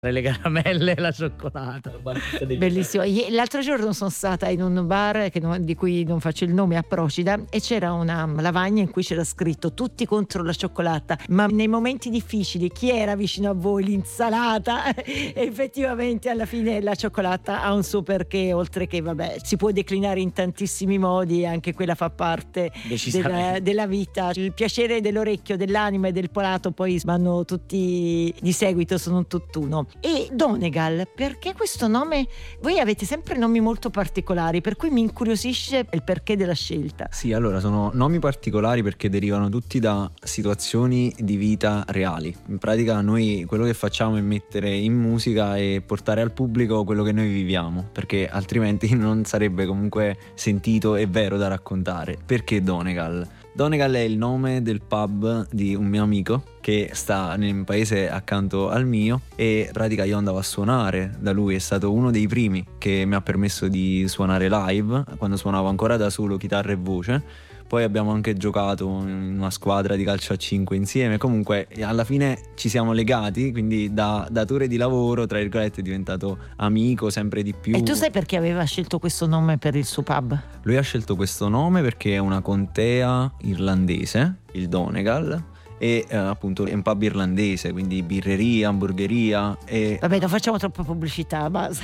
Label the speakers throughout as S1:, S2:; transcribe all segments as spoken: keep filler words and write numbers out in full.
S1: le caramelle e la cioccolata.
S2: Bellissimo. L'altro giorno sono stata in un bar che non, di cui non faccio il nome, a Procida, e c'era una lavagna in cui c'era scritto tutti contro la cioccolata, ma nei momenti difficili chi era vicino a voi? L'insalata. E effettivamente alla fine la cioccolata ha un suo perché, oltre che vabbè si può declinare in tantissimi modi, anche quella fa parte della, della vita. Il piacere dell'orecchio, dell'anima e del palato poi vanno tutti di seguito, sono un tutt'uno. E Donegal, perché questo nome? Voi avete sempre nomi molto particolari, per cui mi incuriosisce il perché della scelta.
S3: Sì, allora sono nomi particolari perché derivano tutti da situazioni di vita reali. In pratica noi quello che facciamo è mettere in musica e portare al pubblico quello che noi viviamo, perché altrimenti non sarebbe comunque sentito e vero da raccontare. Perché Donegal? Donegal è il nome del pub di un mio amico che sta nel paese accanto al mio, e in pratica io andavo a suonare da lui. È stato uno dei primi che mi ha permesso di suonare live quando suonavo ancora da solo chitarra e voce. Poi abbiamo anche giocato in una squadra di calcio a cinque insieme. Comunque alla fine ci siamo legati, quindi da datore di lavoro tra virgolette è diventato amico sempre di più.
S2: E tu sai perché aveva scelto questo nome per il suo pub?
S3: Lui ha scelto questo nome perché è una contea irlandese, il Donegal, e eh, appunto è un pub irlandese, quindi birreria, hamburgeria e...
S2: Vabbè, non facciamo troppa pubblicità, basta.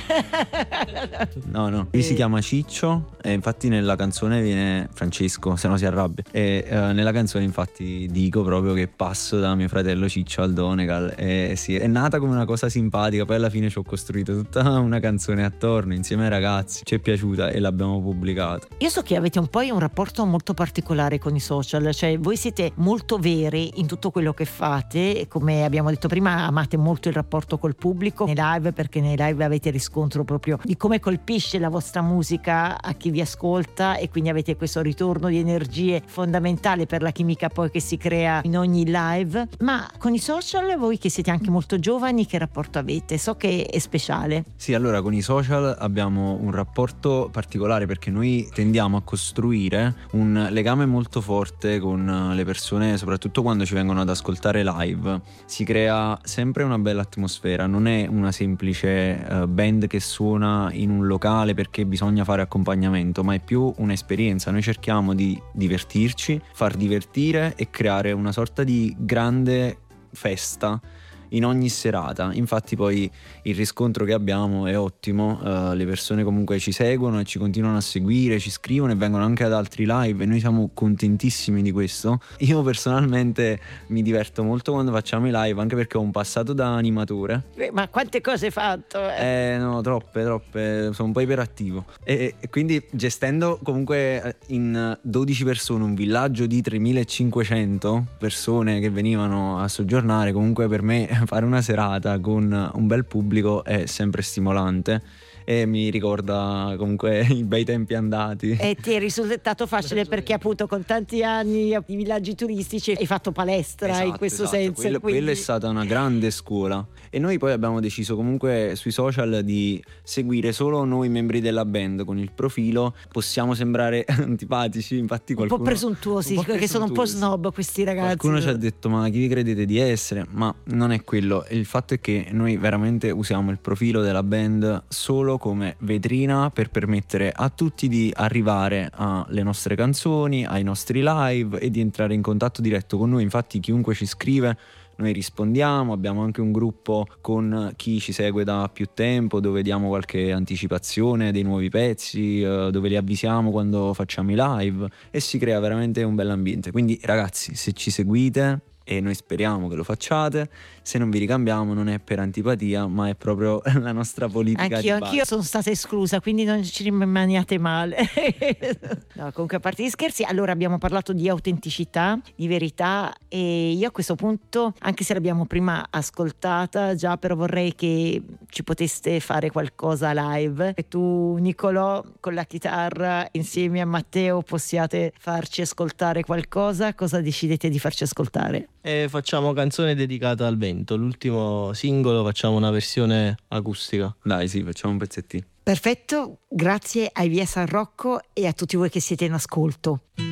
S3: No, no, lui si chiama Ciccio e infatti nella canzone viene Francesco, se no si arrabbia. E eh, nella canzone infatti dico proprio che passo da mio fratello Ciccio al Donegal, e sì, è nata come una cosa simpatica, poi alla fine ci ho costruito tutta una canzone attorno insieme ai ragazzi, ci è piaciuta e l'abbiamo pubblicata.
S2: Io so che avete un po' un rapporto molto particolare con i social, cioè voi siete molto veri in tutto quello che fate, come abbiamo detto prima amate molto il rapporto col pubblico nei live, perché nei live avete riscontro proprio di come colpisce la vostra musica a chi vi ascolta, e quindi avete questo ritorno di energie fondamentale per la chimica poi che si crea in ogni live. Ma con i social, voi che siete anche molto giovani, che rapporto avete? So che è speciale.
S3: Sì, allora con i social abbiamo un rapporto particolare perché noi tendiamo a costruire un legame molto forte con le persone, soprattutto quando ci vengono ad ascoltare live. Si crea sempre una bella atmosfera, non è una semplice uh, band che suona in un locale perché bisogna fare accompagnamento, ma è più un'esperienza. Noi cerchiamo di divertirci, far divertire e creare una sorta di grande festa in ogni serata. Infatti poi il riscontro che abbiamo è ottimo, uh, le persone comunque ci seguono e ci continuano a seguire, ci scrivono e vengono anche ad altri live e noi siamo contentissimi di questo. Io personalmente mi diverto molto quando facciamo i live, anche perché ho un passato da animatore.
S2: Ma quante cose hai fatto?
S3: Eh, eh no, troppe, troppe, sono un po' iperattivo e, e quindi gestendo comunque in dodici persone un villaggio di tremilacinquecento persone che venivano a soggiornare, comunque per me fare una serata con un bel pubblico è sempre stimolante e mi ricorda comunque i bei tempi andati.
S2: E ti è risultato facile perché appunto con tanti anni di villaggi turistici hai fatto palestra, esatto, in questo
S3: esatto.
S2: senso.
S3: Quello,
S2: quindi...
S3: quello è stata una grande scuola. E noi poi abbiamo deciso comunque sui social di seguire solo noi membri della band con il profilo. Possiamo sembrare antipatici, infatti qualcuno...
S2: Un po' presuntuosi,
S3: un po'
S2: che sono un po' snob questi ragazzi.
S3: Qualcuno ci ha detto ma chi vi credete di essere? Ma non è quello. Il fatto è che noi veramente usiamo il profilo della band solo come vetrina per permettere a tutti di arrivare alle nostre canzoni, ai nostri live e di entrare in contatto diretto con noi. Infatti chiunque ci scrive noi rispondiamo, abbiamo anche un gruppo con chi ci segue da più tempo dove diamo qualche anticipazione dei nuovi pezzi, dove li avvisiamo quando facciamo i live e si crea veramente un bell'ambiente. Quindi ragazzi, se ci seguite, e noi speriamo che lo facciate, se non vi ricambiamo non è per antipatia ma è proprio la nostra politica.
S2: Anch'io,
S3: di base.
S2: anch'io sono stata esclusa, quindi non ci rimaniate male. No, comunque a parte gli scherzi, allora abbiamo parlato di autenticità, di verità, e io a questo punto, anche se l'abbiamo prima ascoltata già, però vorrei che ci poteste fare qualcosa live, e tu Nicolò con la chitarra insieme a Matteo possiate farci ascoltare qualcosa. Cosa decidete di farci ascoltare?
S4: E facciamo canzone dedicata al vento, l'ultimo singolo facciamo una versione acustica.
S3: Dai, sì, facciamo un pezzettino.
S2: Perfetto, grazie ai Via San Rocco e a tutti voi che siete in ascolto.